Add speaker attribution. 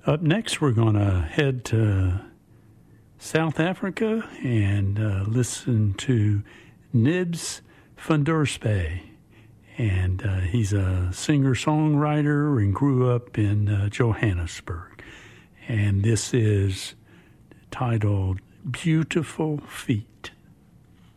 Speaker 1: Up next, we're going to head to South Africa and listen to Nibs van der Spy. And he's a singer-songwriter and grew up in Johannesburg. And this is titled Beautiful Feet.